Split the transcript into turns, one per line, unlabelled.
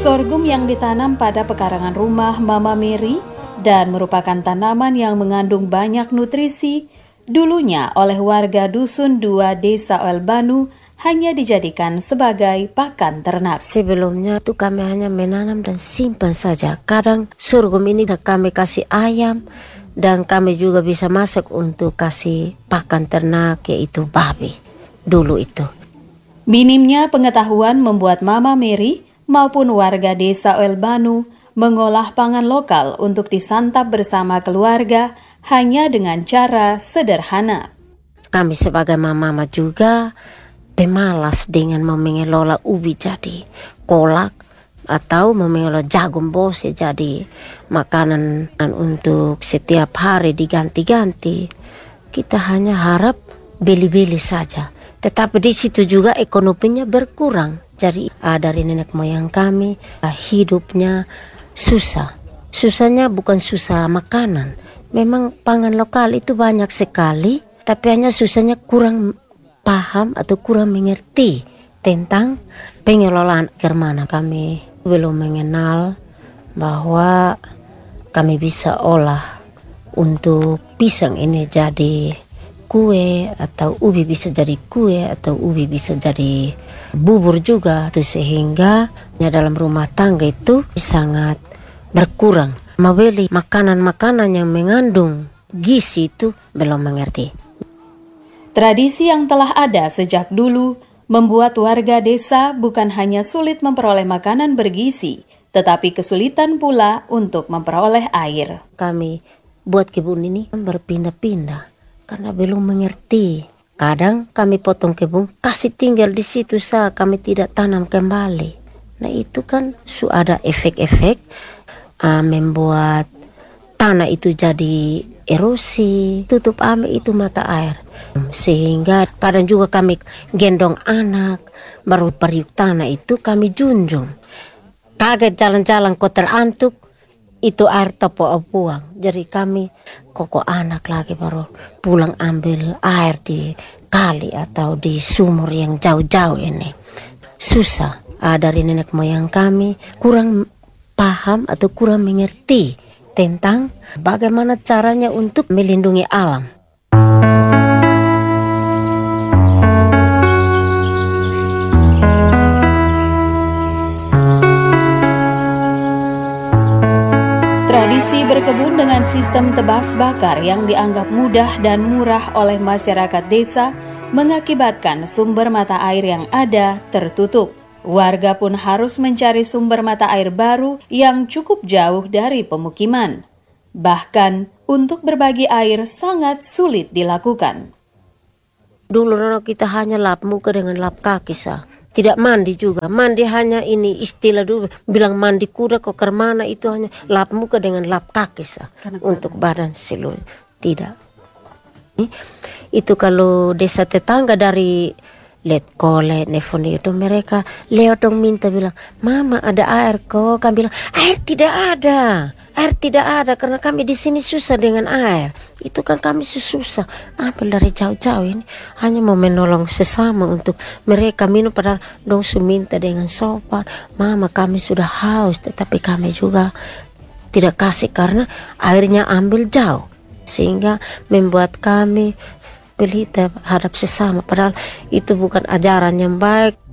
Sorghum yang ditanam pada pekarangan rumah Mama Mary dan merupakan tanaman yang mengandung banyak nutrisi, dulunya oleh warga Dusun 2 Desa Oelbanu hanya dijadikan sebagai pakan ternak.
Sebelumnya tuh kami hanya menanam dan simpan saja. Kadang sorghum ini kami kasih ayam dan kami juga bisa masak untuk kasih pakan ternak, yaitu babi dulu itu.
Minimnya pengetahuan membuat Mama Mary maupun warga Desa Oelbanu mengolah pangan lokal untuk disantap bersama keluarga hanya dengan cara sederhana.
Kami sebagai mama juga pemalas dengan mengelola ubi jadi kolak atau mengelola jagung bose jadi makanan untuk setiap hari diganti-ganti. Kita hanya harap beli-beli saja. Tetapi di situ juga ekonominya berkurang. Jadi dari nenek moyang kami hidupnya susah. Susahnya bukan susah makanan. Memang pangan lokal itu banyak sekali, tapi hanya susahnya kurang paham atau kurang mengerti tentang pengelolaan kermana. Kami belum mengenal bahwa kami bisa olah untuk pisang ini jadi kue, atau ubi bisa jadi kue, atau ubi bisa jadi bubur juga. Sehingga dalam rumah tangga itu sangat berkurang. Membeli makanan-makanan yang mengandung gizi itu belum mengerti.
Tradisi yang telah ada sejak dulu membuat warga desa bukan hanya sulit memperoleh makanan bergizi, tetapi kesulitan pula untuk memperoleh air.
Kami buat kebun ini berpindah-pindah karena belum mengerti. Kadang kami potong kebun, kasih tinggal di situ saja, kami tidak tanam kembali. Nah itu kan ada efek-efek membuat tanah itu jadi erosi, tutup ame itu mata air. Sehingga kadang juga kami gendong anak, baru periuk tanah itu kami junjung. Kaget jalan-jalan kok terantuk, itu air topo buang. Jadi kami koko anak lagi baru pulang ambil air di kali atau di sumur yang jauh-jauh ini. Susah. Dari nenek moyang kami kurang paham atau kurang mengerti tentang bagaimana caranya untuk melindungi alam.
Tradisi berkebun dengan sistem tebas bakar yang dianggap mudah dan murah oleh masyarakat desa mengakibatkan sumber mata air yang ada tertutup. Warga pun harus mencari sumber mata air baru yang cukup jauh dari pemukiman. Bahkan untuk berbagi air sangat sulit dilakukan.
Dulu kita hanya lap muka dengan lap kaki sah. Tidak mandi juga. Mandi hanya ini istilah dulu. Bilang mandi kuda kok kermana itu hanya lap muka dengan lap kaki sah. Untuk badan seluruh. Tidak. Itu kalau desa tetangga dari Letkole, Nefoni itu mereka lewat dong minta bilang, Mama ada air kok. Kami bilang, air tidak ada. Air tidak ada karena kami di sini susah dengan air. Itu kan kami susah. Ambil dari jauh-jauh ini hanya mau menolong sesama untuk mereka minum padahal dong minta dengan sopan. Mama kami sudah haus tetapi kami juga tidak kasih karena airnya ambil jauh. Sehingga membuat kami pelita terhadap sesama padahal itu bukan ajaran yang baik.